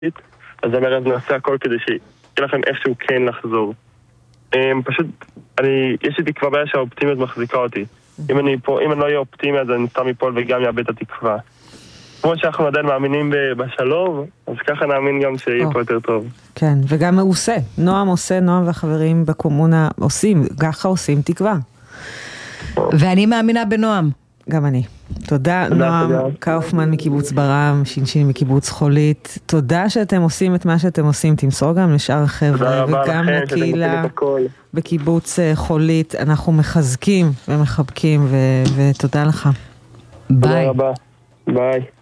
אז אומרת, נעשה הכל כדי שיהיה לכם איכשהו כן לחזור. פשוט, יש לי תקווה בעיה שהאופטימיות מחזיקה אותי. אם אני לא אהיה אופטימי, אז אני סתם אפול וגם יאבד את התקווה. כמו שאנחנו עדיין מאמינים בשלום, אז ככה נאמין גם שיהיה פה יותר טוב. כן, וגם הוא עושה. נועם והחברים בקומונה עושים, ככה עושים תקווה. ואני מאמינה בנועם. גם אני. תודה נועם קאופמן מקיבוץ ברם, שינשין מקיבוץ חולית. תודה שאתם עושים את מה שאתם עושים. תמסור גם לשאר החבר'ה וגם לקהילה בקיבוץ חולית. אנחנו מחזקים ומחבקים ותודה לך. ביי. ביי.